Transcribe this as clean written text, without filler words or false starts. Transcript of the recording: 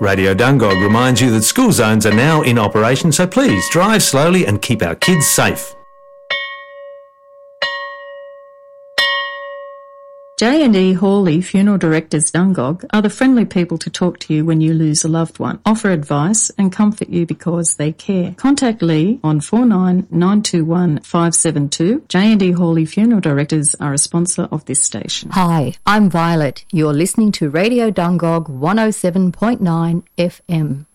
Radio Dungog reminds you that school zones are now in operation, so please drive slowly and keep our kids safe. J&E Hawley Funeral Directors Dungog are the friendly people to talk to you when you lose a loved one, offer advice and comfort you because they care. Contact Lee on 49921572. 572. J&E Hawley Funeral Directors are a sponsor of this station. Hi, I'm Violet. You're listening to Radio Dungog 107.9 FM.